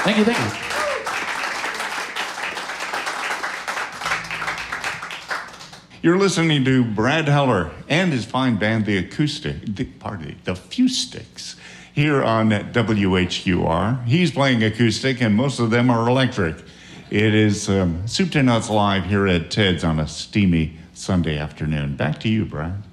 Thank you, thank you. You're listening to Brad Heller and his fine band, the Fusticks, here on WHQR. He's playing acoustic, and most of them are electric. It is Soup to Nuts Live here at Ted's on a steamy Sunday afternoon. Back to you, Brad.